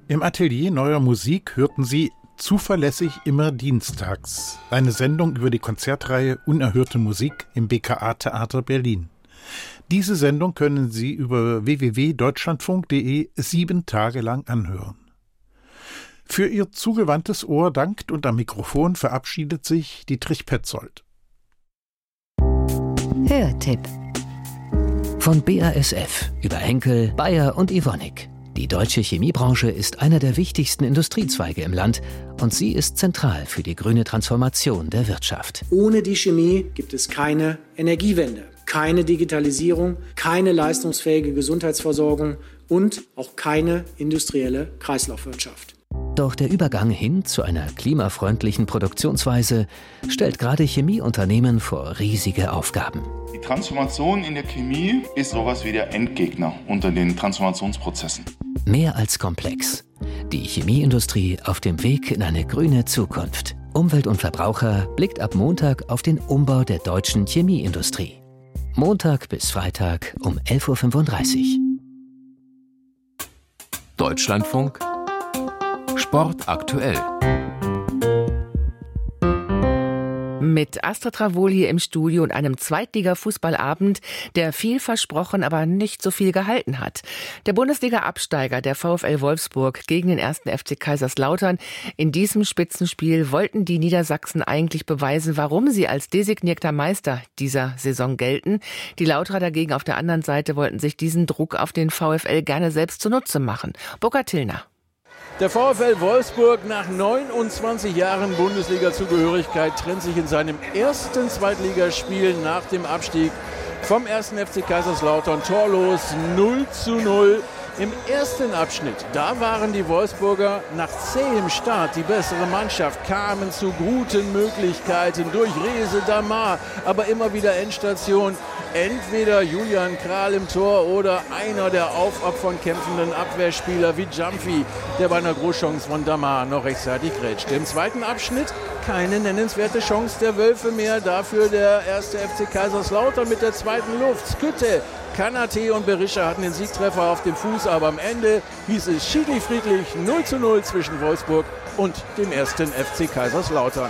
Im Atelier Neuer Musik hörten Sie zuverlässig immer dienstags eine Sendung über die Konzertreihe Unerhörte Musik im BKA-Theater Berlin. Diese Sendung können Sie über www.deutschlandfunk.de 7 Tage lang anhören. Für Ihr zugewandtes Ohr dankt und am Mikrofon verabschiedet sich Dietrich Petzold. Hörtipp von BASF über Henkel, Bayer und Evonik. Die deutsche Chemiebranche ist einer der wichtigsten Industriezweige im Land und sie ist zentral für die grüne Transformation der Wirtschaft. Ohne die Chemie gibt es keine Energiewende, keine Digitalisierung, keine leistungsfähige Gesundheitsversorgung und auch keine industrielle Kreislaufwirtschaft. Doch der Übergang hin zu einer klimafreundlichen Produktionsweise stellt gerade Chemieunternehmen vor riesige Aufgaben. Die Transformation in der Chemie ist sowas wie der Endgegner unter den Transformationsprozessen. Mehr als komplex. Die Chemieindustrie auf dem Weg in eine grüne Zukunft. Umwelt und Verbraucher blickt ab Montag auf den Umbau der deutschen Chemieindustrie. Montag bis Freitag um 11.35 Uhr. Deutschlandfunk Sport aktuell. Mit Astrid Travol hier im Studio und einem Zweitliga-Fußballabend, der viel versprochen, aber nicht so viel gehalten hat. Der Bundesliga-Absteiger, der VfL Wolfsburg, gegen den 1. FC Kaiserslautern. In diesem Spitzenspiel wollten die Niedersachsen eigentlich beweisen, warum sie als designierter Meister dieser Saison gelten. Die Lauterer dagegen auf der anderen Seite wollten sich diesen Druck auf den VfL gerne selbst zunutze machen. Burkhard Tillner. Der VfL Wolfsburg nach 29 Jahren Bundesliga-Zugehörigkeit trennt sich in seinem ersten Zweitligaspiel nach dem Abstieg vom 1. FC Kaiserslautern torlos 0:0. Im ersten Abschnitt, da waren die Wolfsburger nach zähem Start die bessere Mannschaft, kamen zu guten Möglichkeiten durch Reze Damar, aber immer wieder Endstation. Entweder Julian Kral im Tor oder einer der auf Abfang kämpfenden Abwehrspieler wie Jumpy, der bei einer Großchance von Damar noch rechtzeitig grätschte. Im zweiten Abschnitt keine nennenswerte Chance der Wölfe mehr, dafür der 1. FC Kaiserslautern mit der zweiten Luft. Skytte, Kanate und Berisha hatten den Siegtreffer auf dem Fuß, aber am Ende hieß es schiedlich friedlich 0:0 zwischen Wolfsburg und dem 1. FC Kaiserslautern.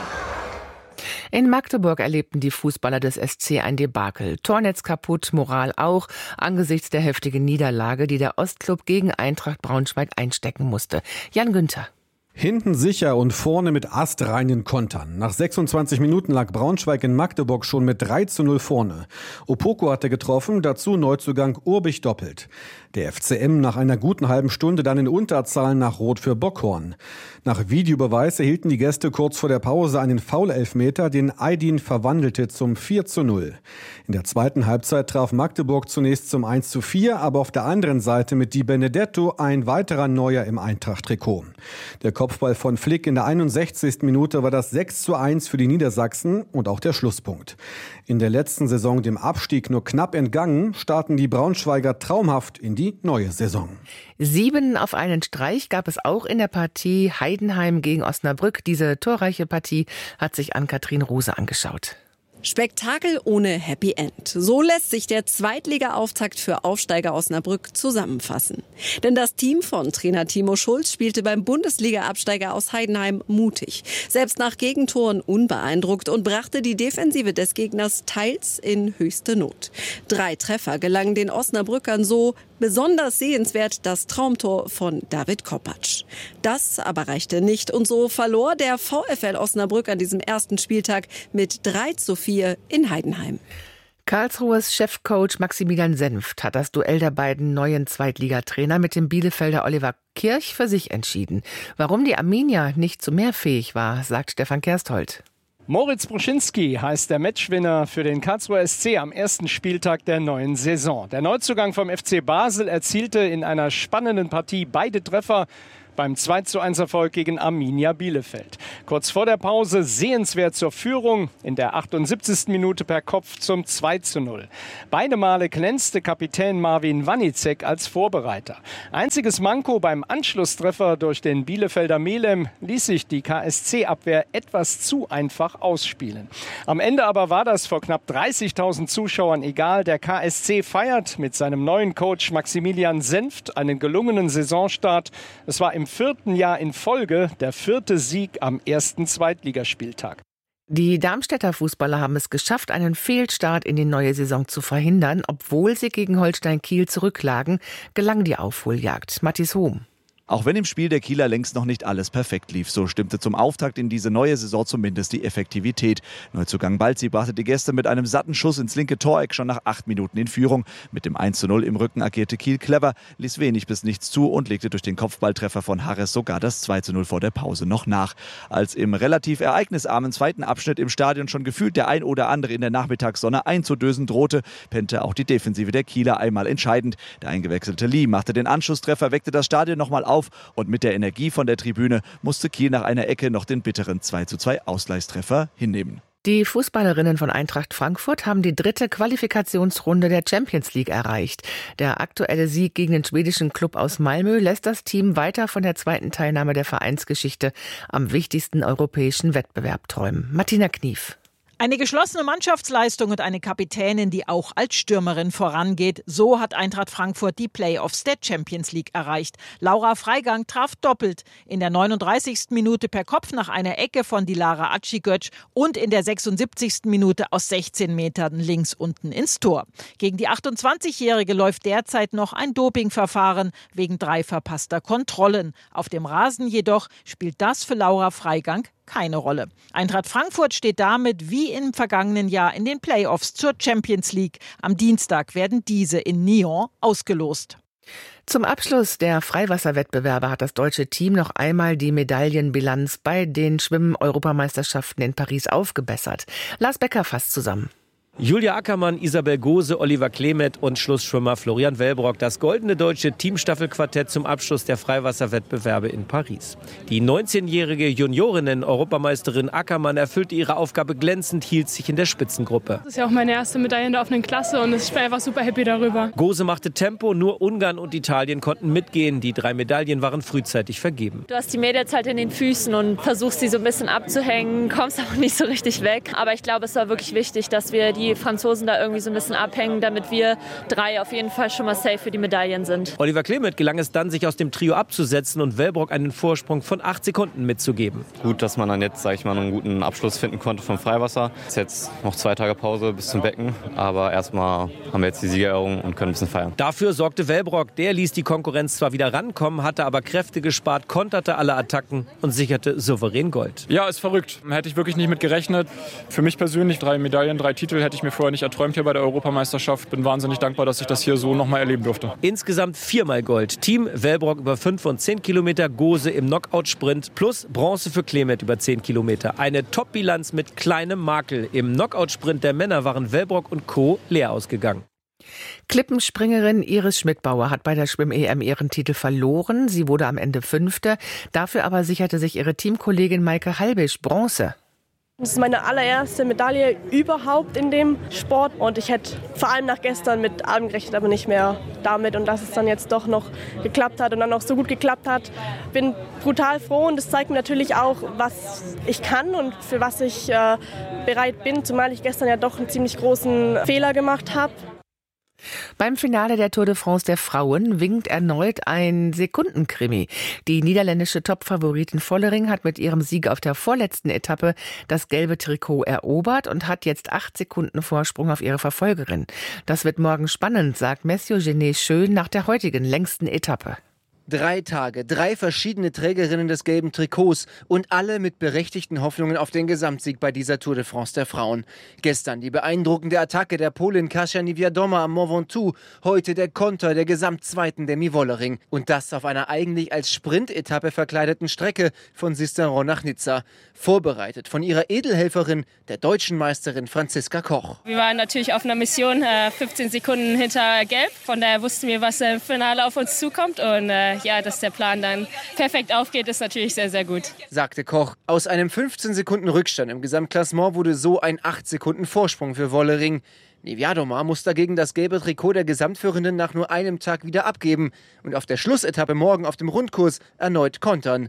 In Magdeburg erlebten die Fußballer des SC ein Debakel. Tornetz kaputt, Moral auch, angesichts der heftigen Niederlage, die der Ostklub gegen Eintracht Braunschweig einstecken musste. Jan Günther. Hinten sicher und vorne mit astreinen Kontern. Nach 26 Minuten lag Braunschweig in Magdeburg schon mit 3:0 vorne. Opoko hatte getroffen, dazu Neuzugang Urbich doppelt. Der FCM nach einer guten halben Stunde dann in Unterzahl nach Rot für Bockhorn. Nach Videobeweis erhielten die Gäste kurz vor der Pause einen Foul-Elfmeter, den Aydin verwandelte zum 4:0. In der zweiten Halbzeit traf Magdeburg zunächst zum 1:4, aber auf der anderen Seite mit Di Benedetto ein weiterer Neuer im Eintracht-Trikot. Der Kopfball von Flick in der 61. Minute war das 6:1 für die Niedersachsen und auch der Schlusspunkt. In der letzten Saison dem Abstieg nur knapp entgangen, starten die Braunschweiger traumhaft in die neue Saison. 7 auf einen Streich gab es auch in der Partie Heidenheim gegen Osnabrück. Diese torreiche Partie hat sich Ann-Kathrin Rose angeschaut. Spektakel ohne Happy End. So lässt sich der Zweitliga-Auftakt für Aufsteiger Osnabrück zusammenfassen. Denn das Team von Trainer Timo Schulz spielte beim Bundesliga-Absteiger aus Heidenheim mutig. Selbst nach Gegentoren unbeeindruckt und brachte die Defensive des Gegners teils in höchste Not. 3 Treffer gelangen den Osnabrückern so. Besonders sehenswert das Traumtor von David Kopacz. Das aber reichte nicht und so verlor der VfL Osnabrück an diesem ersten Spieltag mit 3:4 in Heidenheim. Karlsruhes Chefcoach Maximilian Senft hat das Duell der beiden neuen Zweitligatrainer mit dem Bielefelder Oliver Kirch für sich entschieden. Warum die Arminia nicht zu mehr fähig war, sagt Stefan Kersthold. Moritz Bruschinski heißt der Matchwinner für den Karlsruher SC am ersten Spieltag der neuen Saison. Der Neuzugang vom FC Basel erzielte in einer spannenden Partie beide Treffer beim 2:1 gegen Arminia Bielefeld. Kurz vor der Pause sehenswert zur Führung, in der 78. Minute per Kopf zum 2:0. Beide Male glänzte Kapitän Marvin Wanicek als Vorbereiter. Einziges Manko beim Anschlusstreffer durch den Bielefelder Melem ließ sich die KSC-Abwehr etwas zu einfach ausspielen. Am Ende aber war das vor knapp 30.000 Zuschauern egal. Der KSC feiert mit seinem neuen Coach Maximilian Senft einen gelungenen Saisonstart. Es war im zum 4. Jahr in Folge der 4. Sieg am ersten Zweitligaspieltag. Die Darmstädter Fußballer haben es geschafft, einen Fehlstart in die neue Saison zu verhindern. Obwohl sie gegen Holstein Kiel zurücklagen, gelang die Aufholjagd. Mathis Hohm. Auch wenn im Spiel der Kieler längst noch nicht alles perfekt lief, so stimmte zum Auftakt in diese neue Saison zumindest die Effektivität. Neuzugang Balzi brachte die Gäste mit einem satten Schuss ins linke Toreck schon nach 8 Minuten in Führung. Mit dem 1:0 im Rücken agierte Kiel clever, ließ wenig bis nichts zu und legte durch den Kopfballtreffer von Harris sogar das 2:0 vor der Pause noch nach. Als im relativ ereignisarmen zweiten Abschnitt im Stadion schon gefühlt der ein oder andere in der Nachmittagssonne einzudösen drohte, pennte auch die Defensive der Kieler einmal entscheidend. Der eingewechselte Lee machte den Anschlusstreffer, weckte das Stadion nochmal auf und mit der Energie von der Tribüne musste Kiel nach einer Ecke noch den bitteren 2:2 Ausgleichstreffer hinnehmen. Die Fußballerinnen von Eintracht Frankfurt haben die 3. Qualifikationsrunde der Champions League erreicht. Der aktuelle Sieg gegen den schwedischen Klub aus Malmö lässt das Team weiter von der 2. Teilnahme der Vereinsgeschichte am wichtigsten europäischen Wettbewerb träumen. Martina Knief. Eine geschlossene Mannschaftsleistung und eine Kapitänin, die auch als Stürmerin vorangeht. So hat Eintracht Frankfurt die Playoffs der Champions League erreicht. Laura Freigang traf doppelt. In der 39. Minute per Kopf nach einer Ecke von Dilara Acigöc und in der 76. Minute aus 16 Metern links unten ins Tor. Gegen die 28-Jährige läuft derzeit noch ein Dopingverfahren wegen 3 verpasster Kontrollen. Auf dem Rasen jedoch spielt das für Laura Freigang keine Rolle. Eintracht Frankfurt steht damit wie im vergangenen Jahr in den Playoffs zur Champions League. Am Dienstag werden diese in Nyon ausgelost. Zum Abschluss der Freiwasserwettbewerbe hat das deutsche Team noch einmal die Medaillenbilanz bei den Schwimmen-Europameisterschaften in Paris aufgebessert. Lars Becker fasst zusammen. Julia Ackermann, Isabel Gose, Oliver Klemet und Schlussschwimmer Florian Wellbrock. Das goldene deutsche Teamstaffelquartett zum Abschluss der Freiwasserwettbewerbe in Paris. Die 19-jährige Juniorinnen-Europameisterin Ackermann erfüllte ihre Aufgabe glänzend, hielt sich in der Spitzengruppe. Das ist ja auch meine erste Medaille in der offenen Klasse und ich bin einfach super happy darüber. Gose machte Tempo, nur Ungarn und Italien konnten mitgehen. Die 3 Medaillen waren frühzeitig vergeben. Du hast die Mädels halt in den Füßen und versuchst sie so ein bisschen abzuhängen, kommst auch nicht so richtig weg. Aber ich glaube, es war wirklich wichtig, dass wir die Franzosen da irgendwie so ein bisschen abhängen, damit wir 3 auf jeden Fall schon mal safe für die Medaillen sind. Oliver Klemet gelang es dann, sich aus dem Trio abzusetzen und Wellbrock einen Vorsprung von 8 Sekunden mitzugeben. Gut, dass man dann jetzt, sage ich mal, einen guten Abschluss finden konnte vom Freiwasser. Es ist jetzt noch 2 Tage Pause bis zum Becken, aber erstmal haben wir jetzt die Siegerehrung und können ein bisschen feiern. Dafür sorgte Wellbrock. Der ließ die Konkurrenz zwar wieder rankommen, hatte aber Kräfte gespart, konterte alle Attacken und sicherte souverän Gold. Ja, ist verrückt. Hätte ich wirklich nicht mit gerechnet. Für mich persönlich 3 Medaillen, 3 Titel hätte ich mir vorher nicht erträumt hier bei der Europameisterschaft. Bin wahnsinnig dankbar, dass ich das hier so nochmal erleben durfte. Insgesamt 4-mal Gold. Team Wellbrock über 5 und 10 Kilometer, Gose im Knockout-Sprint plus Bronze für Klemet über 10 Kilometer. Eine Top-Bilanz mit kleinem Makel. Im Knockout-Sprint der Männer waren Wellbrock und Co. leer ausgegangen. Klippenspringerin Iris Schmidbauer hat bei der Schwimm-EM ihren Titel verloren. Sie wurde am Ende 5. Dafür aber sicherte sich ihre Teamkollegin Maike Halbisch Bronze. Das ist meine allererste Medaille überhaupt in dem Sport und ich hätte vor allem nach gestern mit allem gerechnet, aber nicht mehr damit und dass es dann jetzt doch noch geklappt hat und dann auch so gut geklappt hat. Bin brutal froh und das zeigt mir natürlich auch, was ich kann und für was ich bereit bin, zumal ich gestern ja doch einen ziemlich großen Fehler gemacht habe. Beim Finale der Tour de France der Frauen winkt erneut ein Sekundenkrimi. Die niederländische Topfavoritin Vollering hat mit ihrem Sieg auf der vorletzten Etappe das gelbe Trikot erobert und hat jetzt 8 Sekunden Vorsprung auf ihre Verfolgerin. Das wird morgen spannend, sagt Messieu Genet schön nach der heutigen längsten Etappe. 3 Tage, 3 verschiedene Trägerinnen des gelben Trikots und alle mit berechtigten Hoffnungen auf den Gesamtsieg bei dieser Tour de France der Frauen. Gestern die beeindruckende Attacke der Polin Kasia Niewiadoma am Mont Ventoux, heute der Konter der Gesamtzweiten Demi Wollering. Und das auf einer eigentlich als Sprintetappe verkleideten Strecke von Sisteron nach Nizza. Vorbereitet von ihrer Edelhelferin, der deutschen Meisterin Franziska Koch. Wir waren natürlich auf einer Mission, 15 Sekunden hinter Gelb. Von daher wussten wir, was im Finale auf uns zukommt und ja, dass der Plan dann perfekt aufgeht, ist natürlich sehr, sehr gut. Sagte Koch. Aus einem 15 Sekunden Rückstand im Gesamtklassement wurde so ein 8 Sekunden Vorsprung für Wollering. Niewiadoma muss dagegen das gelbe Trikot der Gesamtführenden nach nur einem Tag wieder abgeben und auf der Schlussetappe morgen auf dem Rundkurs erneut kontern.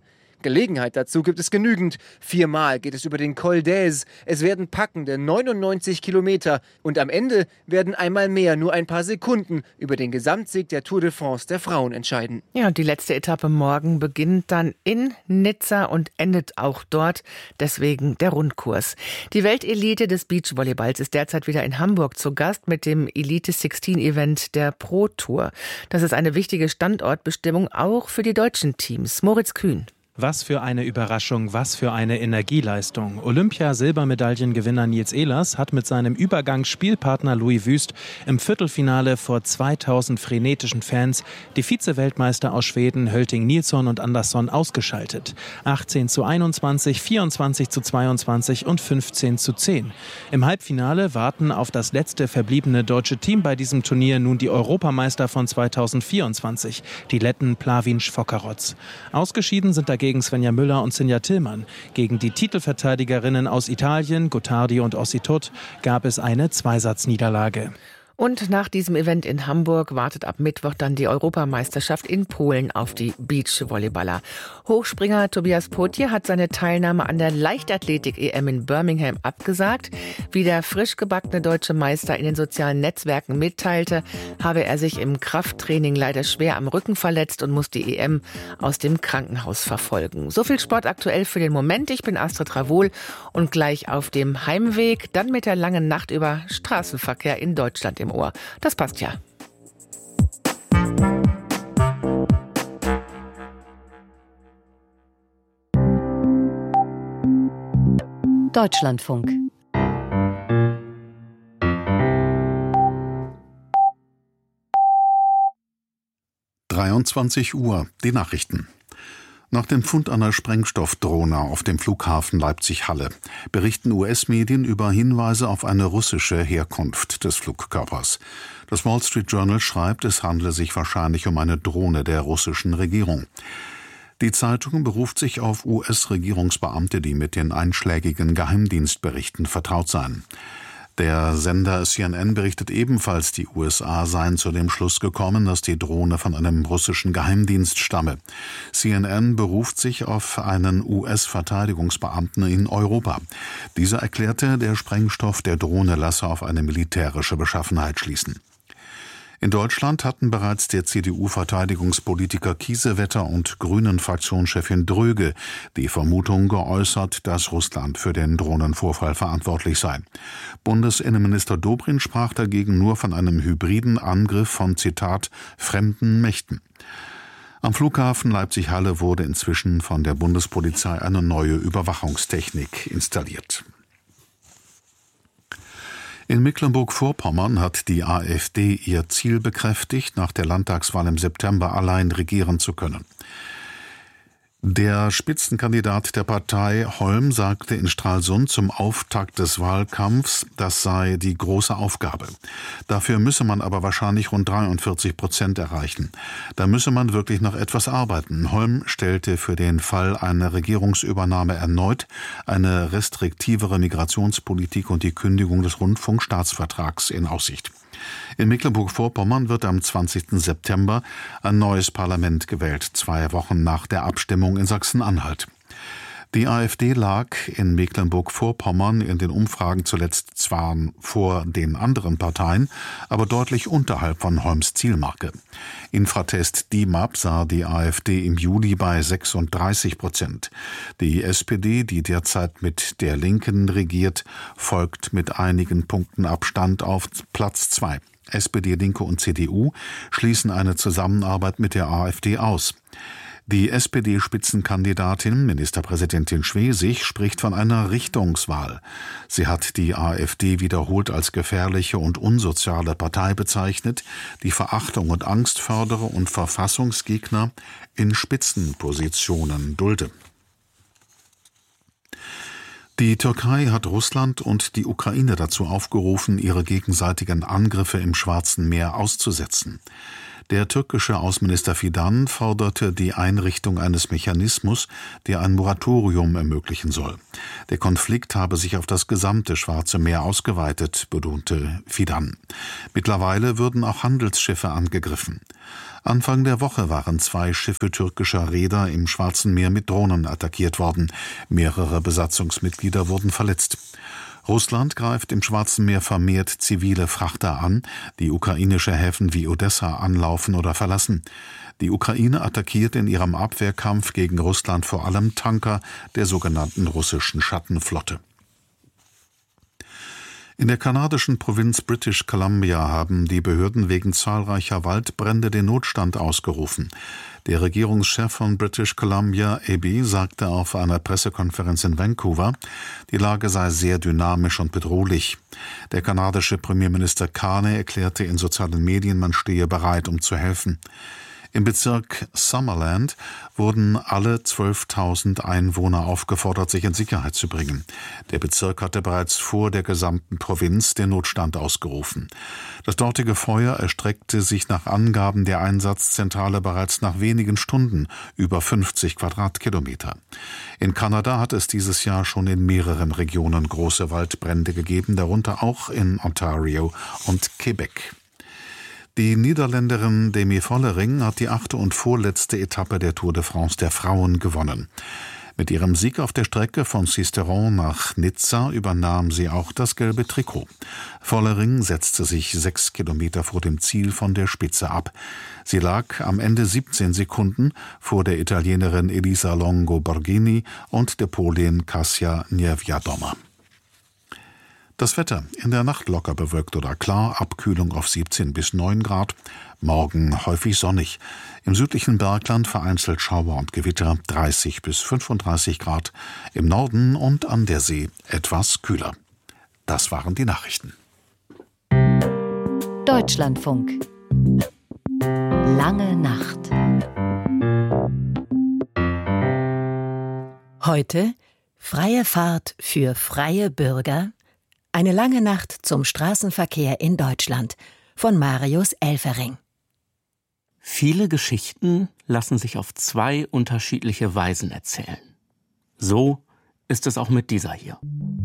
Gelegenheit dazu gibt es genügend. 4-mal geht es über den Col d'Aise. Es werden packende 99 Kilometer. Und am Ende werden einmal mehr nur ein paar Sekunden über den Gesamtsieg der Tour de France der Frauen entscheiden. Ja, und die letzte Etappe morgen beginnt dann in Nizza und endet auch dort. Deswegen der Rundkurs. Die Weltelite des Beachvolleyballs ist derzeit wieder in Hamburg zu Gast mit dem Elite 16 Event der Pro Tour. Das ist eine wichtige Standortbestimmung auch für die deutschen Teams. Moritz Kühn. Was für eine Überraschung, was für eine Energieleistung. Olympia-Silbermedaillengewinner Nils Ehlers hat mit seinem Übergangsspielpartner Louis Wüst im Viertelfinale vor 2000 frenetischen Fans die Vize-Weltmeister aus Schweden Hölting Nilsson und Andersson ausgeschaltet. 18:21, 24:22 und 15:10. Im Halbfinale warten auf das letzte verbliebene deutsche Team bei diesem Turnier nun die Europameister von 2024, die Letten Plavinj-Fokarots. Ausgeschieden sind dagegen Svenja Müller und Sinja Tillmann. Gegen die Titelverteidigerinnen aus Italien, Gottardi und Ossitot, gab es eine Zweisatzniederlage. Und nach diesem Event in Hamburg wartet ab Mittwoch dann die Europameisterschaft in Polen auf die Beachvolleyballer. Hochspringer Tobias Potje hat seine Teilnahme an der Leichtathletik-EM in Birmingham abgesagt. Wie der frisch gebackene deutsche Meister in den sozialen Netzwerken mitteilte, habe er sich im Krafttraining leider schwer am Rücken verletzt und muss die EM aus dem Krankenhaus verfolgen. So viel Sport aktuell für den Moment. Ich bin Astrid Ravol und gleich auf dem Heimweg, dann mit der langen Nacht über Straßenverkehr in Deutschland im Ohr. Das passt ja. Deutschlandfunk. Uhr, die Nachrichten. Nach dem Fund einer Sprengstoffdrohne auf dem Flughafen Leipzig-Halle berichten US-Medien über Hinweise auf eine russische Herkunft des Flugkörpers. Das Wall Street Journal schreibt, es handle sich wahrscheinlich um eine Drohne der russischen Regierung. Die Zeitung beruft sich auf US-Regierungsbeamte, die mit den einschlägigen Geheimdienstberichten vertraut seien. Der Sender CNN berichtet ebenfalls, die USA seien zu dem Schluss gekommen, dass die Drohne von einem russischen Geheimdienst stamme. CNN beruft sich auf einen US-Verteidigungsbeamten in Europa. Dieser erklärte, der Sprengstoff der Drohne lasse auf eine militärische Beschaffenheit schließen. In Deutschland hatten bereits der CDU-Verteidigungspolitiker Kiesewetter und Grünen-Fraktionschefin Dröge die Vermutung geäußert, dass Russland für den Drohnenvorfall verantwortlich sei. Bundesinnenminister Dobrindt sprach dagegen nur von einem hybriden Angriff von, Zitat, fremden Mächten. Am Flughafen Leipzig-Halle wurde inzwischen von der Bundespolizei eine neue Überwachungstechnik installiert. In Mecklenburg-Vorpommern hat die AfD ihr Ziel bekräftigt, nach der Landtagswahl im September allein regieren zu können. Der Spitzenkandidat der Partei, Holm, sagte in Stralsund zum Auftakt des Wahlkampfs, das sei die große Aufgabe. Dafür müsse man aber wahrscheinlich rund 43% erreichen. Da müsse man wirklich noch etwas arbeiten. Holm stellte für den Fall einer Regierungsübernahme erneut eine restriktivere Migrationspolitik und die Kündigung des Rundfunkstaatsvertrags in Aussicht. In Mecklenburg-Vorpommern wird am 20. September ein neues Parlament gewählt, 2 Wochen nach der Abstimmung in Sachsen-Anhalt. Die AfD lag in Mecklenburg-Vorpommern in den Umfragen zuletzt zwar vor den anderen Parteien, aber deutlich unterhalb von Holms Zielmarke. Infratest DIMAP sah die AfD im Juli bei 36%. Die SPD, die derzeit mit der Linken regiert, folgt mit einigen Punkten Abstand auf Platz 2. SPD, Linke und CDU schließen eine Zusammenarbeit mit der AfD aus. Die SPD-Spitzenkandidatin, Ministerpräsidentin Schwesig, spricht von einer Richtungswahl. Sie hat die AfD wiederholt als gefährliche und unsoziale Partei bezeichnet, die Verachtung und Angst fördere und Verfassungsgegner in Spitzenpositionen dulde. Die Türkei hat Russland und die Ukraine dazu aufgerufen, ihre gegenseitigen Angriffe im Schwarzen Meer auszusetzen. Der türkische Außenminister Fidan forderte die Einrichtung eines Mechanismus, der ein Moratorium ermöglichen soll. Der Konflikt habe sich auf das gesamte Schwarze Meer ausgeweitet, betonte Fidan. Mittlerweile würden auch Handelsschiffe angegriffen. Anfang der Woche waren 2 Schiffe türkischer Reeder im Schwarzen Meer mit Drohnen attackiert worden. Mehrere Besatzungsmitglieder wurden verletzt. Russland greift im Schwarzen Meer vermehrt zivile Frachter an, die ukrainische Häfen wie Odessa anlaufen oder verlassen. Die Ukraine attackiert in ihrem Abwehrkampf gegen Russland vor allem Tanker der sogenannten russischen Schattenflotte. In der kanadischen Provinz British Columbia haben die Behörden wegen zahlreicher Waldbrände den Notstand ausgerufen. Der Regierungschef von British Columbia, Eby, sagte auf einer Pressekonferenz in Vancouver, die Lage sei sehr dynamisch und bedrohlich. Der kanadische Premierminister Carney erklärte in sozialen Medien, man stehe bereit, um zu helfen. Im Bezirk Summerland wurden alle 12.000 Einwohner aufgefordert, sich in Sicherheit zu bringen. Der Bezirk hatte bereits vor der gesamten Provinz den Notstand ausgerufen. Das dortige Feuer erstreckte sich nach Angaben der Einsatzzentrale bereits nach wenigen Stunden über 50 Quadratkilometer. In Kanada hat es dieses Jahr schon in mehreren Regionen große Waldbrände gegeben, darunter auch in Ontario und Quebec. Die Niederländerin Demi Vollering hat die 8. und vorletzte Etappe der Tour de France der Frauen gewonnen. Mit ihrem Sieg auf der Strecke von Sisteron nach Nizza übernahm sie auch das gelbe Trikot. Vollering setzte sich 6 Kilometer vor dem Ziel von der Spitze ab. Sie lag am Ende 17 Sekunden vor der Italienerin Elisa Longo Borghini und der Polin Kasia Niewiadoma. Das Wetter: in der Nacht locker bewölkt oder klar, Abkühlung auf 17 bis 9 Grad. Morgen häufig sonnig. Im südlichen Bergland vereinzelt Schauer und Gewitter, 30 bis 35 Grad. Im Norden und an der See etwas kühler. Das waren die Nachrichten. Deutschlandfunk. Lange Nacht. Heute freie Fahrt für freie Bürger. Eine lange Nacht zum Straßenverkehr in Deutschland von Marius Elfering. Viele Geschichten lassen sich auf 2 unterschiedliche Weisen erzählen. So ist es auch mit dieser hier.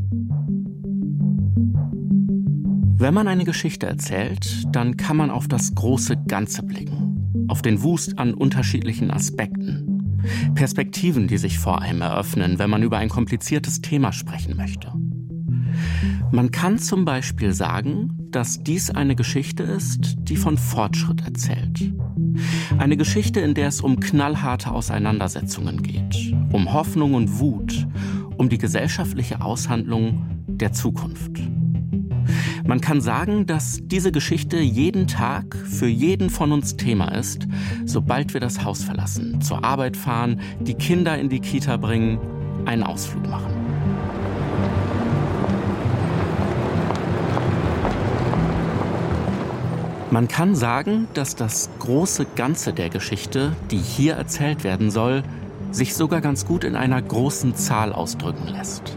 Wenn man eine Geschichte erzählt, dann kann man auf das große Ganze blicken, auf den Wust an unterschiedlichen Aspekten, Perspektiven, die sich vor einem eröffnen, wenn man über ein kompliziertes Thema sprechen möchte. Man kann zum Beispiel sagen, dass dies eine Geschichte ist, die von Fortschritt erzählt. Eine Geschichte, in der es um knallharte Auseinandersetzungen geht, um Hoffnung und Wut, um die gesellschaftliche Aushandlung der Zukunft. Man kann sagen, dass diese Geschichte jeden Tag für jeden von uns Thema ist, sobald wir das Haus verlassen, zur Arbeit fahren, die Kinder in die Kita bringen, einen Ausflug machen. Man kann sagen, dass das große Ganze der Geschichte, die hier erzählt werden soll, sich sogar ganz gut in einer großen Zahl ausdrücken lässt.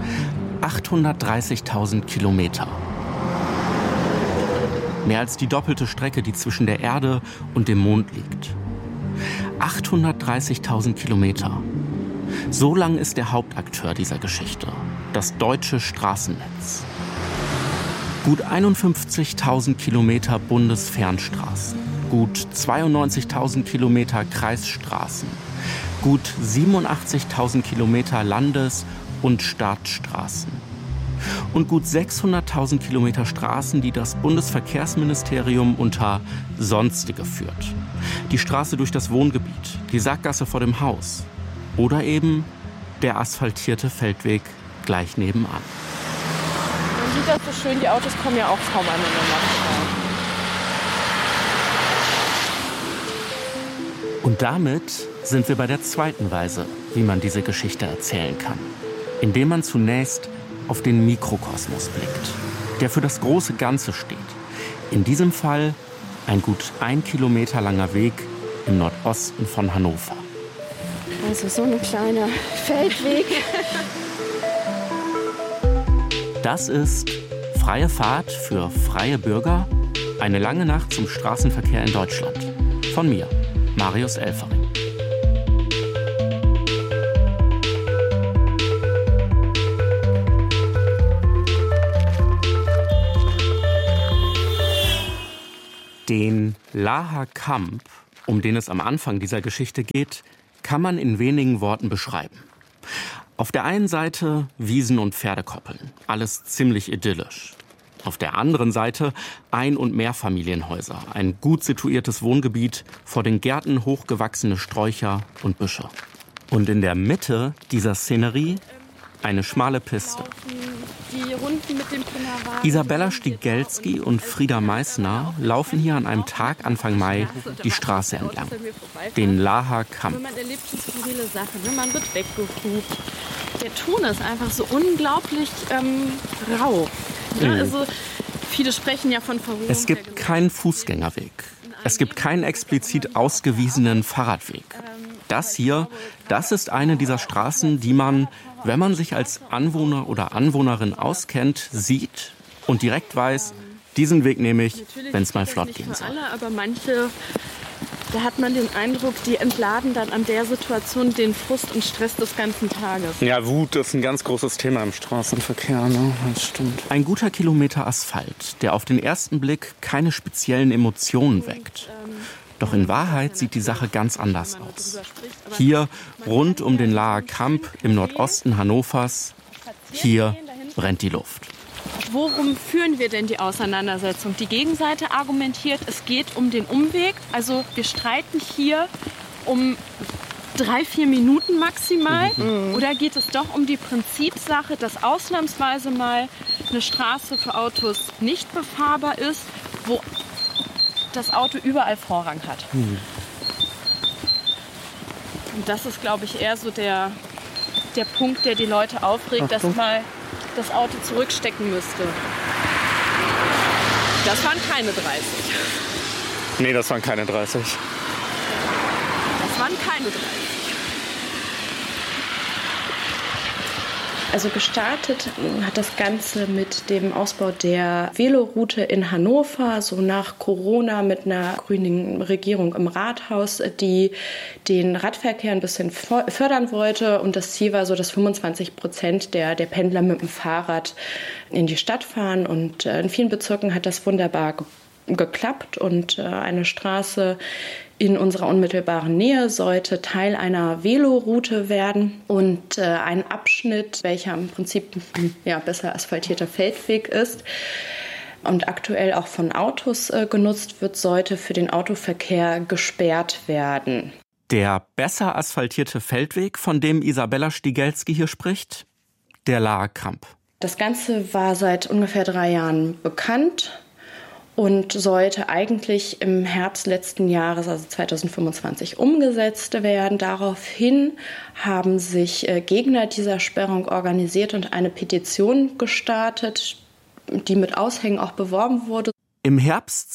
830.000 Kilometer. Mehr als die doppelte Strecke, die zwischen der Erde und dem Mond liegt. 830.000 Kilometer. So lang ist der Hauptakteur dieser Geschichte, das deutsche Straßennetz. Gut 51.000 Kilometer Bundesfernstraßen, gut 92.000 Kilometer Kreisstraßen, gut 87.000 Kilometer Landes- und Staatsstraßen und gut 600.000 Kilometer Straßen, die das Bundesverkehrsministerium unter Sonstige führt. Die Straße durch das Wohngebiet, die Sackgasse vor dem Haus oder eben der asphaltierte Feldweg gleich nebenan. Man sieht das so schön, die Autos kommen ja auch kaum aneinander vorbei. Und damit sind wir bei der zweiten Weise, wie man diese Geschichte erzählen kann. Indem man zunächst auf den Mikrokosmos blickt, der für das große Ganze steht. In diesem Fall ein gut 1 Kilometer langer Weg im Nordosten von Hannover. Also so ein kleiner Feldweg. Das ist Freie Fahrt für freie Bürger, eine lange Nacht zum Straßenverkehr in Deutschland. Von mir, Marius Elfering. Den Laher Kamp, um den es am Anfang dieser Geschichte geht, kann man in wenigen Worten beschreiben. Auf der einen Seite Wiesen und Pferdekoppeln, alles ziemlich idyllisch. Auf der anderen Seite Ein- und Mehrfamilienhäuser, ein gut situiertes Wohngebiet, vor den Gärten hochgewachsene Sträucher und Büsche. Und in der Mitte dieser Szenerie eine schmale Piste. Die Runden mit dem Pinnerwagen. Isabella Stigelski und Frieda Meissner laufen hier an einem Tag Anfang Mai die Straße entlang, den Laher Kamp. Man erlebt schon skurrile Sachen, man wird weggehupt. Der Ton ist einfach so unglaublich rau. Ja, also viele sprechen ja von Verrohung. Es gibt keinen Fußgängerweg. Es gibt keinen explizit ausgewiesenen Fahrradweg. Das hier, das ist eine dieser Straßen, die man, wenn man sich als Anwohner oder Anwohnerin auskennt, sieht und direkt weiß, diesen Weg nehme ich, wenn es mal flott gehen soll. Alle, aber manche, da hat man den Eindruck, die entladen dann an der Situation den Frust und Stress des ganzen Tages. Ja, Wut ist ein ganz großes Thema im Straßenverkehr, ne? Das stimmt. Ein guter Kilometer Asphalt, der auf den ersten Blick keine speziellen Emotionen weckt. Doch in Wahrheit sieht die Sache ganz anders aus. Hier, rund um den Laher Kamp im Nordosten Hannovers, hier brennt die Luft. Worum führen wir denn die Auseinandersetzung? Die Gegenseite argumentiert, es geht um den Umweg. Also wir streiten hier um 3-4 Minuten maximal. Oder geht es doch um die Prinzipsache, dass ausnahmsweise mal eine Straße für Autos nicht befahrbar ist, wo das Auto überall Vorrang hat. Und das ist, glaube ich, eher so der Punkt, der die Leute aufregt, dass mal das Auto zurückstecken müsste. Das waren keine 30. Nee, das waren keine 30. Das waren keine 30. Also gestartet hat das Ganze mit dem Ausbau der Veloroute in Hannover, so nach Corona mit einer grünen Regierung im Rathaus, die den Radverkehr ein bisschen fördern wollte. Und das Ziel war so, dass 25% der Pendler mit dem Fahrrad in die Stadt fahren. Und in vielen Bezirken hat das wunderbar geklappt. Und eine Straße in unserer unmittelbaren Nähe sollte Teil einer Veloroute werden und ein Abschnitt, welcher im Prinzip besser asphaltierter Feldweg ist und aktuell auch von Autos genutzt wird, sollte für den Autoverkehr gesperrt werden. Der besser asphaltierte Feldweg, von dem Isabella Stigelski hier spricht, der Laher Kamp. Das Ganze war seit ungefähr 3 Jahren bekannt und sollte eigentlich im Herbst letzten Jahres, also 2025, umgesetzt werden. Daraufhin haben sich Gegner dieser Sperrung organisiert und eine Petition gestartet, die mit Aushängen auch beworben wurde. Im Herbst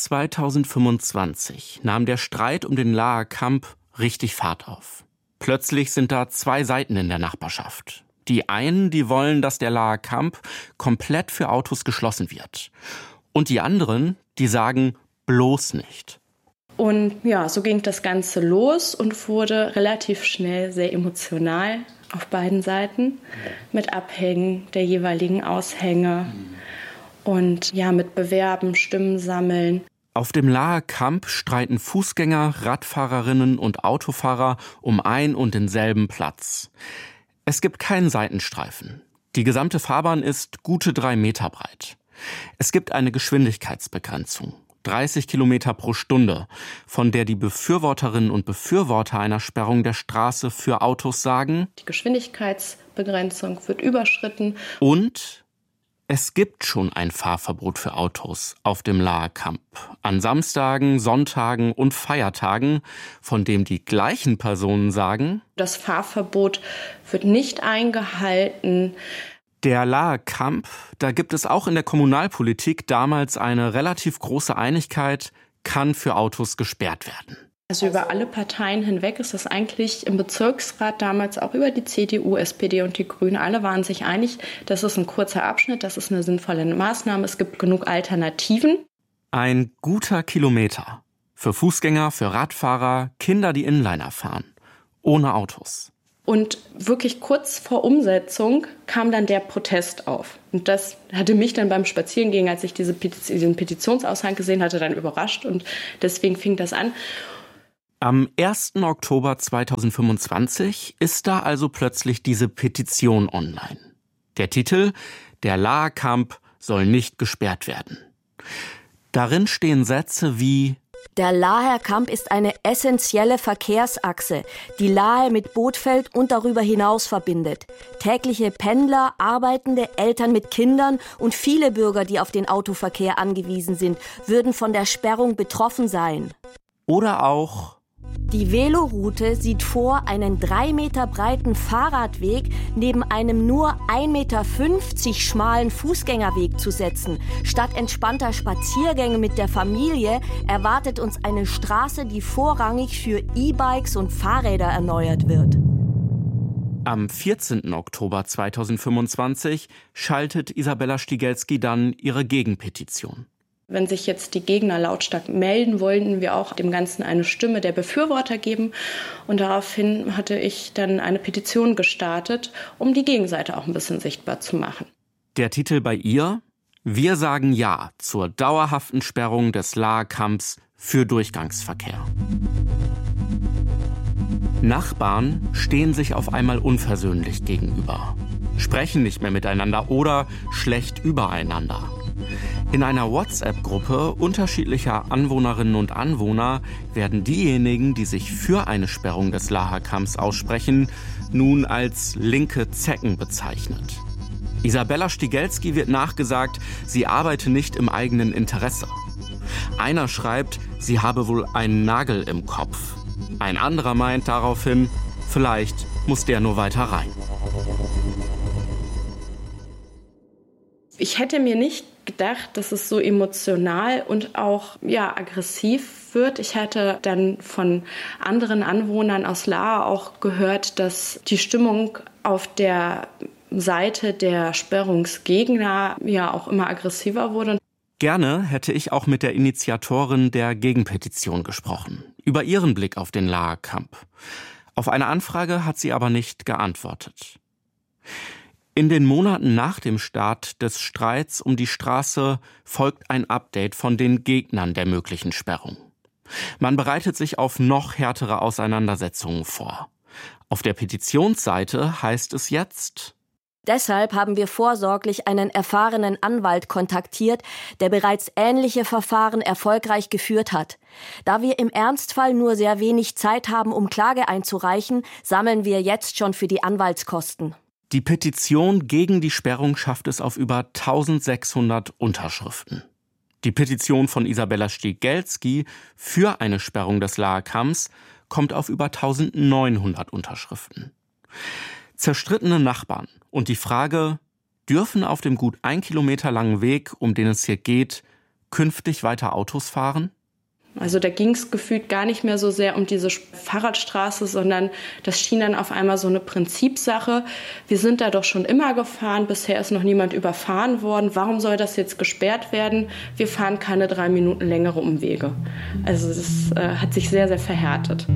2025 nahm der Streit um den Laher Kamp richtig Fahrt auf. Plötzlich sind da 2 Seiten in der Nachbarschaft. Die einen, die wollen, dass der Laher Kamp komplett für Autos geschlossen wird. Und die anderen, die sagen, bloß nicht. Und ja, so ging das Ganze los und wurde relativ schnell sehr emotional auf beiden Seiten mit Abhängen der jeweiligen Aushänge und ja, mit Bewerben, Stimmen sammeln. Auf dem Laher Kamp streiten Fußgänger, Radfahrerinnen und Autofahrer um ein und denselben Platz. Es gibt keinen Seitenstreifen. Die gesamte Fahrbahn ist gute 3 Meter breit. Es gibt eine Geschwindigkeitsbegrenzung, 30 Kilometer pro Stunde, von der die Befürworterinnen und Befürworter einer Sperrung der Straße für Autos sagen: Die Geschwindigkeitsbegrenzung wird überschritten. Und es gibt schon ein Fahrverbot für Autos auf dem Laher Kamp. An Samstagen, Sonntagen und Feiertagen, von dem die gleichen Personen sagen: Das Fahrverbot wird nicht eingehalten. Der Laher Kamp, da gibt es auch in der Kommunalpolitik damals eine relativ große Einigkeit, kann für Autos gesperrt werden. Also über alle Parteien hinweg ist das eigentlich im Bezirksrat damals auch über die CDU, SPD und die Grünen. Alle waren sich einig, das ist ein kurzer Abschnitt, das ist eine sinnvolle Maßnahme, es gibt genug Alternativen. Ein guter Kilometer. Für Fußgänger, für Radfahrer, Kinder, die Inliner fahren. Ohne Autos. Und wirklich kurz vor Umsetzung kam dann der Protest auf. Und das hatte mich dann beim Spazierengehen, als ich diesen Petitionsaushang gesehen hatte, dann überrascht. Und deswegen fing das an. Am 1. Oktober 2025 ist da also plötzlich diese Petition online. Der Titel: Der Laher-Kamp soll nicht gesperrt werden. Darin stehen Sätze wie: Der Laher-Kamp ist eine essentielle Verkehrsachse, die Lahe mit Bothfeld und darüber hinaus verbindet. Tägliche Pendler, Arbeitende, Eltern mit Kindern und viele Bürger, die auf den Autoverkehr angewiesen sind, würden von der Sperrung betroffen sein. Oder auch: Die Veloroute sieht vor, einen 3 Meter breiten Fahrradweg neben einem nur 1,50 Meter schmalen Fußgängerweg zu setzen. Statt entspannter Spaziergänge mit der Familie erwartet uns eine Straße, die vorrangig für E-Bikes und Fahrräder erneuert wird. Am 14. Oktober 2025 schaltet Isabella Ścigelski dann ihre Gegenpetition. Wenn sich jetzt die Gegner lautstark melden, wollten wir auch dem Ganzen eine Stimme der Befürworter geben. Und daraufhin hatte ich dann eine Petition gestartet, um die Gegenseite auch ein bisschen sichtbar zu machen. Der Titel bei ihr: Wir sagen Ja zur dauerhaften Sperrung des Laher-Kamps für Durchgangsverkehr. Nachbarn stehen sich auf einmal unversöhnlich gegenüber, sprechen nicht mehr miteinander oder schlecht übereinander. In einer WhatsApp-Gruppe unterschiedlicher Anwohnerinnen und Anwohner werden diejenigen, die sich für eine Sperrung des Laher-Kamps aussprechen, nun als linke Zecken bezeichnet. Isabella Ścigelski wird nachgesagt, sie arbeite nicht im eigenen Interesse. Einer schreibt, sie habe wohl einen Nagel im Kopf. Ein anderer meint daraufhin, vielleicht muss der nur weiter rein. Ich hätte mir nicht gedacht, dass es so emotional und auch aggressiv wird. Ich hatte dann von anderen Anwohnern aus Lahr auch gehört, dass die Stimmung auf der Seite der Sperrungsgegner auch immer aggressiver wurde. Gerne hätte ich auch mit der Initiatorin der Gegenpetition gesprochen, über ihren Blick auf den Laher-Kamp. Auf eine Anfrage hat sie aber nicht geantwortet. In den Monaten nach dem Start des Streits um die Straße folgt ein Update von den Gegnern der möglichen Sperrung. Man bereitet sich auf noch härtere Auseinandersetzungen vor. Auf der Petitionsseite heißt es jetzt: Deshalb haben wir vorsorglich einen erfahrenen Anwalt kontaktiert, der bereits ähnliche Verfahren erfolgreich geführt hat. Da wir im Ernstfall nur sehr wenig Zeit haben, um Klage einzureichen, sammeln wir jetzt schon für die Anwaltskosten. Die Petition gegen die Sperrung schafft es auf über 1600 Unterschriften. Die Petition von Isabella Ścigelski für eine Sperrung des Laher-Kamps kommt auf über 1900 Unterschriften. Zerstrittene Nachbarn und die Frage, dürfen auf dem gut 1 Kilometer langen Weg, um den es hier geht, künftig weiter Autos fahren? Also da ging es gefühlt gar nicht mehr so sehr um diese Fahrradstraße, sondern das schien dann auf einmal so eine Prinzipsache. Wir sind da doch schon immer gefahren, bisher ist noch niemand überfahren worden. Warum soll das jetzt gesperrt werden? Wir fahren keine 3 Minuten längere Umwege. Also das hat sich sehr, sehr verhärtet.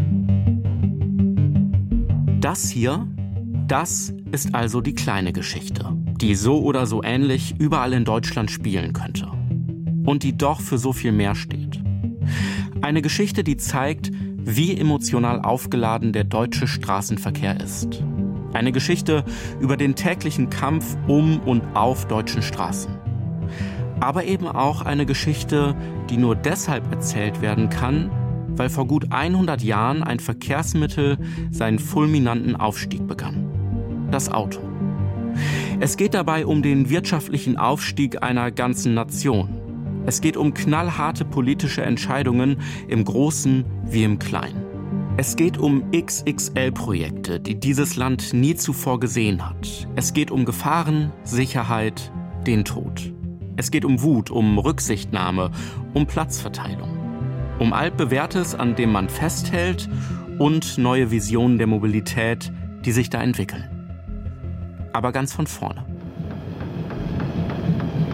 Das hier, das ist also die kleine Geschichte, die so oder so ähnlich überall in Deutschland spielen könnte. Und die doch für so viel mehr steht. Eine Geschichte, die zeigt, wie emotional aufgeladen der deutsche Straßenverkehr ist. Eine Geschichte über den täglichen Kampf um und auf deutschen Straßen. Aber eben auch eine Geschichte, die nur deshalb erzählt werden kann, weil vor gut 100 Jahren ein Verkehrsmittel seinen fulminanten Aufstieg begann. Das Auto. Es geht dabei um den wirtschaftlichen Aufstieg einer ganzen Nation. Es geht um knallharte politische Entscheidungen im Großen wie im Kleinen. Es geht um XXL-Projekte, die dieses Land nie zuvor gesehen hat. Es geht um Gefahren, Sicherheit, den Tod. Es geht um Wut, um Rücksichtnahme, um Platzverteilung. Um Altbewährtes, an dem man festhält, und neue Visionen der Mobilität, die sich da entwickeln. Aber ganz von vorne.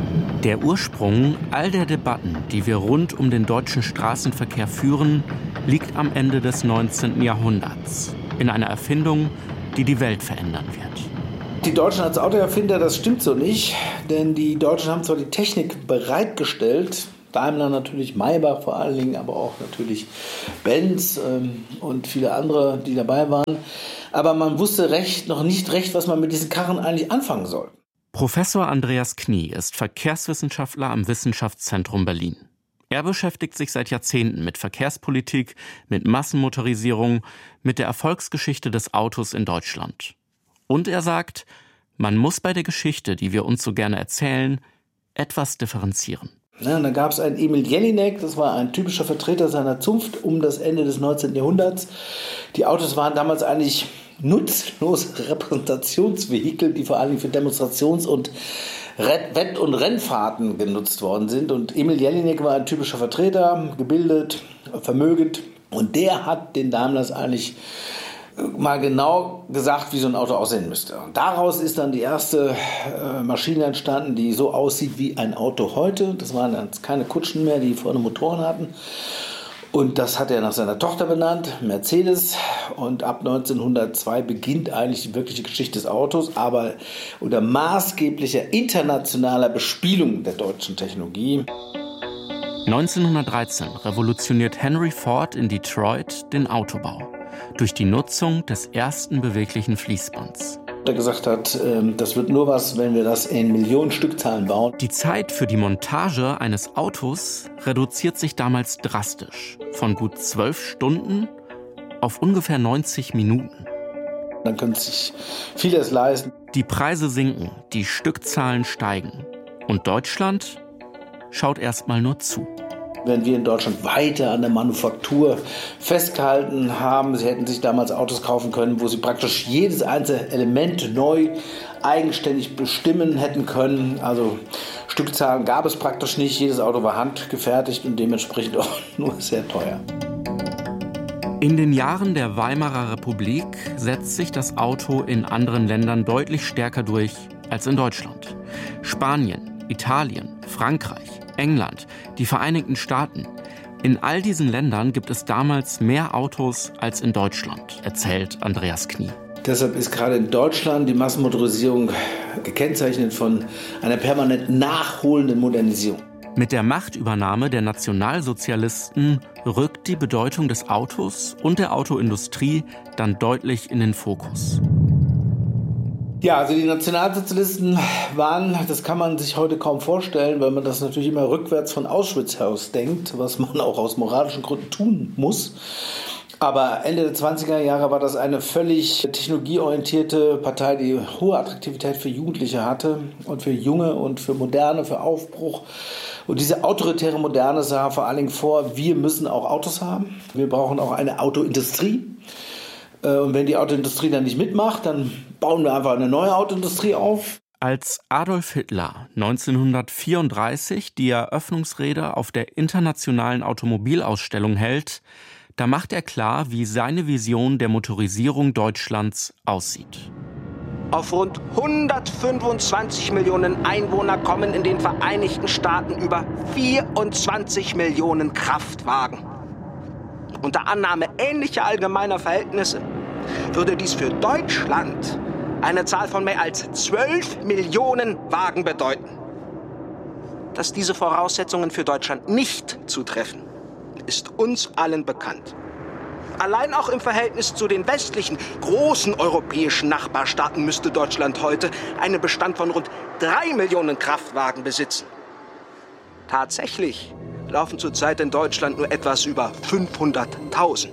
Der Ursprung all der Debatten, die wir rund um den deutschen Straßenverkehr führen, liegt am Ende des 19. Jahrhunderts. In einer Erfindung, die die Welt verändern wird. Die Deutschen als Autoerfinder, das stimmt so nicht. Denn die Deutschen haben zwar die Technik bereitgestellt, Daimler natürlich, Maybach vor allen Dingen, aber auch natürlich Benz und viele andere, die dabei waren. Aber man wusste noch nicht recht, was man mit diesen Karren eigentlich anfangen soll. Professor Andreas Knie ist Verkehrswissenschaftler am Wissenschaftszentrum Berlin. Er beschäftigt sich seit Jahrzehnten mit Verkehrspolitik, mit Massenmotorisierung, mit der Erfolgsgeschichte des Autos in Deutschland. Und er sagt, man muss bei der Geschichte, die wir uns so gerne erzählen, etwas differenzieren. Ja, da gab es einen Emil Jelinek, das war ein typischer Vertreter seiner Zunft um das Ende des 19. Jahrhunderts. Die Autos waren damals eigentlich nutzlose Repräsentationsvehikel, die vor allem für Demonstrations- und Wett- und Rennfahrten genutzt worden sind. Und Emil Jelinek war ein typischer Vertreter, gebildet, vermögend. Und der hat den Daimlers eigentlich mal genau gesagt, wie so ein Auto aussehen müsste. Und daraus ist dann die erste Maschine entstanden, die so aussieht wie ein Auto heute. Das waren dann keine Kutschen mehr, die vorne Motoren hatten. Und das hat er nach seiner Tochter benannt, Mercedes. Und ab 1902 beginnt eigentlich die wirkliche Geschichte des Autos, aber unter maßgeblicher internationaler Bespielung der deutschen Technologie. 1913 revolutioniert Henry Ford in Detroit den Autobau durch die Nutzung des ersten beweglichen Fließbands. Der gesagt hat, das wird nur was, wenn wir das in Millionen Stückzahlen bauen. Die Zeit für die Montage eines Autos reduziert sich damals drastisch. Von gut 12 Stunden auf ungefähr 90 Minuten. Dann können sich vieles leisten. Die Preise sinken, die Stückzahlen steigen. Und Deutschland schaut erstmal nur zu. Wenn wir in Deutschland weiter an der Manufaktur festgehalten haben, sie hätten sich damals Autos kaufen können, wo sie praktisch jedes einzelne Element neu eigenständig bestimmen hätten können. Also Stückzahlen gab es praktisch nicht. Jedes Auto war handgefertigt und dementsprechend auch nur sehr teuer. In den Jahren der Weimarer Republik setzt sich das Auto in anderen Ländern deutlich stärker durch als in Deutschland. Spanien, Italien, Frankreich, England, die Vereinigten Staaten. In all diesen Ländern gibt es damals mehr Autos als in Deutschland, erzählt Andreas Knie. Deshalb ist gerade in Deutschland die Massenmotorisierung gekennzeichnet von einer permanent nachholenden Modernisierung. Mit der Machtübernahme der Nationalsozialisten rückt die Bedeutung des Autos und der Autoindustrie dann deutlich in den Fokus. Ja, also die Nationalsozialisten waren, das kann man sich heute kaum vorstellen, weil man das natürlich immer rückwärts von Auschwitz aus denkt, was man auch aus moralischen Gründen tun muss. Aber Ende der 20er Jahre war das eine völlig technologieorientierte Partei, die hohe Attraktivität für Jugendliche hatte und für Junge und für Moderne, für Aufbruch. Und diese autoritäre Moderne sah vor allen Dingen vor, wir müssen auch Autos haben. Wir brauchen auch eine Autoindustrie. Und wenn die Autoindustrie dann nicht mitmacht, dann bauen wir einfach eine neue Autoindustrie auf. Als Adolf Hitler 1934 die Eröffnungsrede auf der Internationalen Automobilausstellung hält, da macht er klar, wie seine Vision der Motorisierung Deutschlands aussieht. Auf rund 125 Millionen Einwohner kommen in den Vereinigten Staaten über 24 Millionen Kraftwagen. Unter Annahme ähnlicher allgemeiner Verhältnisse würde dies für Deutschland eine Zahl von mehr als 12 Millionen Wagen bedeuten. Dass diese Voraussetzungen für Deutschland nicht zutreffen, ist uns allen bekannt. Allein auch im Verhältnis zu den westlichen, großen europäischen Nachbarstaaten müsste Deutschland heute einen Bestand von rund 3 Millionen Kraftwagen besitzen. Tatsächlich laufen zurzeit in Deutschland nur etwas über 500.000.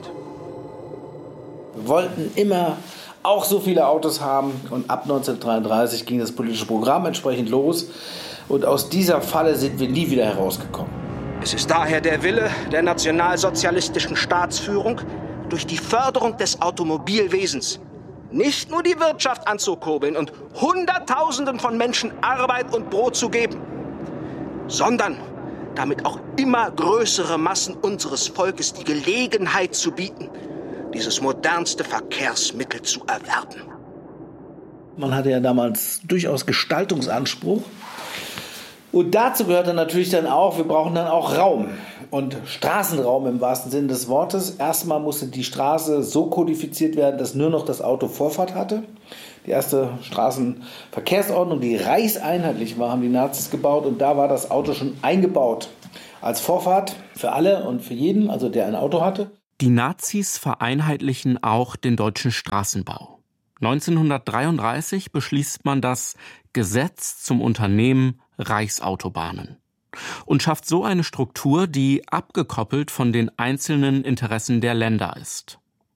Wir wollten immer auch so viele Autos haben und ab 1933 ging das politische Programm entsprechend los und aus dieser Falle sind wir nie wieder herausgekommen. Es ist daher der Wille der nationalsozialistischen Staatsführung, durch die Förderung des Automobilwesens nicht nur die Wirtschaft anzukurbeln und Hunderttausenden von Menschen Arbeit und Brot zu geben, sondern damit auch immer größere Massen unseres Volkes die Gelegenheit zu bieten, dieses modernste Verkehrsmittel zu erwerben. Man hatte ja damals durchaus Gestaltungsanspruch. Und dazu gehört dann natürlich dann auch, wir brauchen dann auch Raum und Straßenraum im wahrsten Sinne des Wortes. Erstmal musste die Straße so kodifiziert werden, dass nur noch das Auto Vorfahrt hatte. Die erste Straßenverkehrsordnung, die reichseinheitlich war, haben die Nazis gebaut und da war das Auto schon eingebaut als Vorfahrt für alle und für jeden, also der ein Auto hatte. Die Nazis vereinheitlichen auch den deutschen Straßenbau. 1933 beschließt man das Gesetz zum Unternehmen Reichsautobahnen und schafft so eine Struktur, die abgekoppelt von den einzelnen Interessen der Länder ist.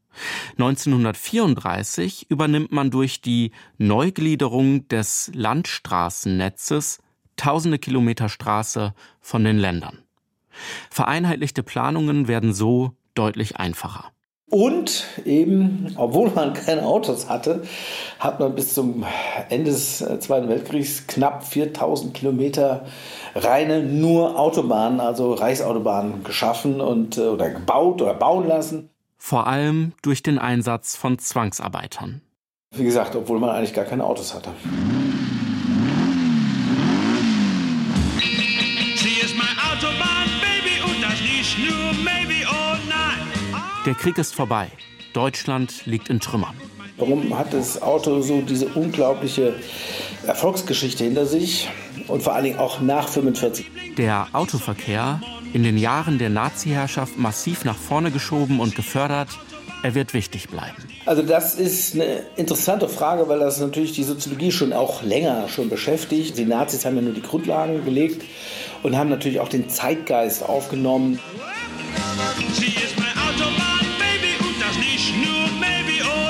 1934 übernimmt man durch die Neugliederung des Landstraßennetzes tausende Kilometer Straße von den Ländern. Vereinheitlichte Planungen werden so deutlich einfacher. Und eben, obwohl man keine Autos hatte, hat man bis zum Ende des Zweiten Weltkriegs knapp 4000 Kilometer reine nur Autobahnen, also Reichsautobahnen geschaffen und oder gebaut oder bauen lassen. Vor allem durch den Einsatz von Zwangsarbeitern. Wie gesagt, obwohl man eigentlich gar keine Autos hatte. Sie ist mein Autobahn, Baby, und das nicht nur maybe, oh nein. Der Krieg ist vorbei. Deutschland liegt in Trümmern. Warum hat das Auto so diese unglaubliche Erfolgsgeschichte hinter sich und vor allen Dingen auch nach 1945? Der Autoverkehr, in den Jahren der Nazi-Herrschaft massiv nach vorne geschoben und gefördert, er wird wichtig bleiben. Also das ist eine interessante Frage, weil das natürlich die Soziologie schon auch länger schon beschäftigt. Die Nazis haben ja nur die Grundlagen gelegt und haben natürlich auch den Zeitgeist aufgenommen. Sie ist mein Autobahn, Baby, und das nicht nur maybe, oh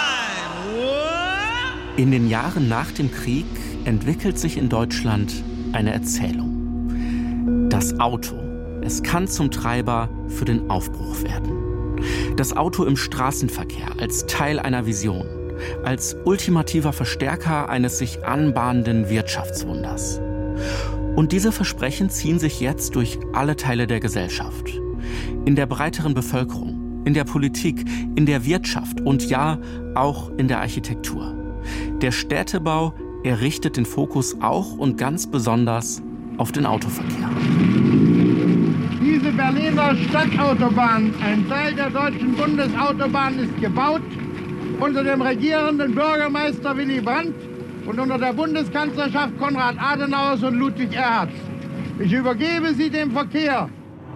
nein. In den Jahren nach dem Krieg entwickelt sich in Deutschland eine Erzählung. Das Auto, es kann zum Treiber für den Aufbruch werden. Das Auto im Straßenverkehr als Teil einer Vision, als ultimativer Verstärker eines sich anbahnenden Wirtschaftswunders. Und diese Versprechen ziehen sich jetzt durch alle Teile der Gesellschaft. In der breiteren Bevölkerung, in der Politik, in der Wirtschaft und ja, auch in der Architektur. Der Städtebau, er richtet den Fokus auch und ganz besonders auf den Autoverkehr. Diese Berliner Stadtautobahn, ein Teil der deutschen Bundesautobahn, ist gebaut unter dem regierenden Bürgermeister Willy Brandt und unter der Bundeskanzlerschaft Konrad Adenauers und Ludwig Erhard. Ich übergebe sie dem Verkehr.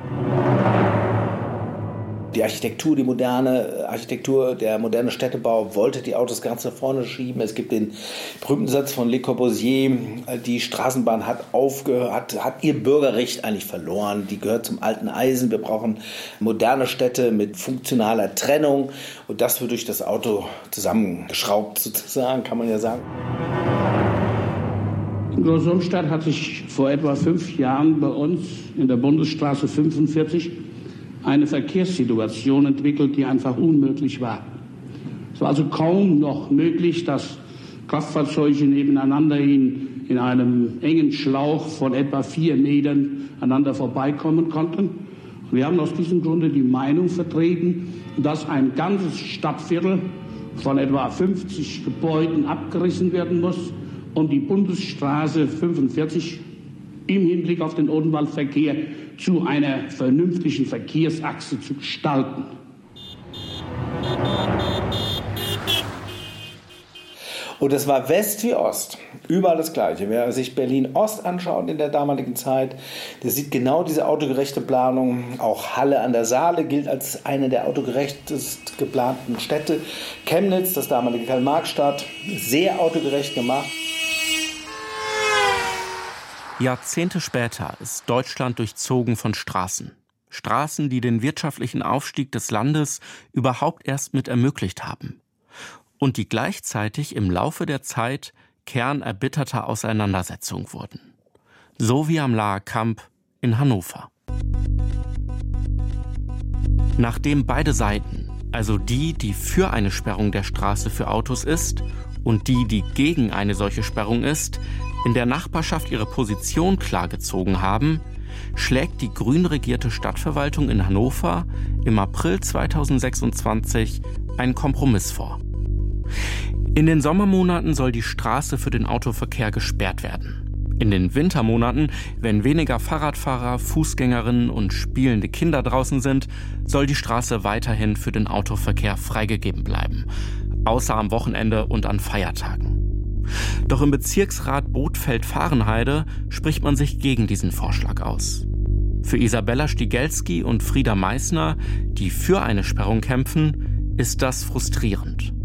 Die Architektur, der moderne Städtebau wollte die Autos ganz nach vorne schieben. Es gibt den berühmten Satz von Le Corbusier, die Straßenbahn hat ihr Bürgerrecht eigentlich verloren. Die gehört zum alten Eisen. Wir brauchen moderne Städte mit funktionaler Trennung. Und das wird durch das Auto zusammengeschraubt, sozusagen, kann man ja sagen. In Groß-Umstadt hat sich vor etwa 5 Jahren bei uns in der Bundesstraße 45 eine Verkehrssituation entwickelt, die einfach unmöglich war. Es war also kaum noch möglich, dass Kraftfahrzeuge nebeneinander in einem engen Schlauch von etwa 4 Metern aneinander vorbeikommen konnten. Und wir haben aus diesem Grunde die Meinung vertreten, dass ein ganzes Stadtviertel von etwa 50 Gebäuden abgerissen werden muss, um die Bundesstraße 45 im Hinblick auf den Odenwaldverkehr zu einer vernünftigen Verkehrsachse zu gestalten. Und es war West wie Ost, überall das Gleiche. Wer sich Berlin-Ost anschaut in der damaligen Zeit, der sieht genau diese autogerechte Planung. Auch Halle an der Saale gilt als eine der autogerechtest geplanten Städte. Chemnitz, das damalige Karl-Marx-Stadt, sehr autogerecht gemacht. Jahrzehnte später ist Deutschland durchzogen von Straßen. Straßen, die den wirtschaftlichen Aufstieg des Landes überhaupt erst mit ermöglicht haben. Und die gleichzeitig im Laufe der Zeit Kern erbitterter Auseinandersetzungen wurden. So wie am Laher Kamp in Hannover. Nachdem beide Seiten, also die für eine Sperrung der Straße für Autos ist und die gegen eine solche Sperrung ist, in der Nachbarschaft ihre Position klargezogen haben, schlägt die grün regierte Stadtverwaltung in Hannover im April 2026 einen Kompromiss vor. In den Sommermonaten soll die Straße für den Autoverkehr gesperrt werden. In den Wintermonaten, wenn weniger Fahrradfahrer, Fußgängerinnen und spielende Kinder draußen sind, soll die Straße weiterhin für den Autoverkehr freigegeben bleiben. Außer am Wochenende und an Feiertagen. Doch im Bezirksrat Bothfeld-Fahrenheide spricht man sich gegen diesen Vorschlag aus. Für Isabella Stigelski und Frieda Meissner, die für eine Sperrung kämpfen, ist das frustrierend.